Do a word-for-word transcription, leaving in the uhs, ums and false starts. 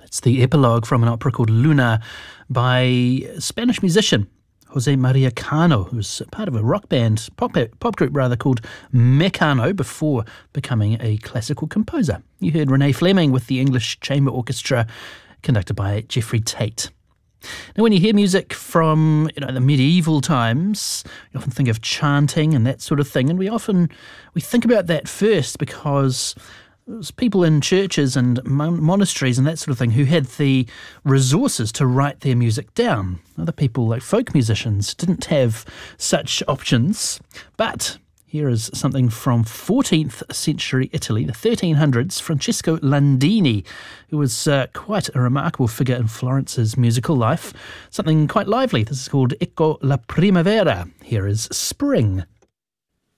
It's the epilogue from an opera called Luna by a Spanish musician, Jose Maria Cano, who was part of a rock band, pop, pop group rather, called Mecano before becoming a classical composer. You heard Renee Fleming with the English Chamber Orchestra, conducted by Jeffrey Tate. Now, when you hear music from, you know, the medieval times, you often think of chanting and that sort of thing, and we often we think about that first because it was people in churches and mon- monasteries and that sort of thing who had the resources to write their music down. Other people, like folk musicians, didn't have such options. But here is something from fourteenth century Italy, the thirteen hundreds, Francesco Landini, who was uh, quite a remarkable figure in Florence's musical life. Something quite lively. This is called Ecco la Primavera. Here is Spring.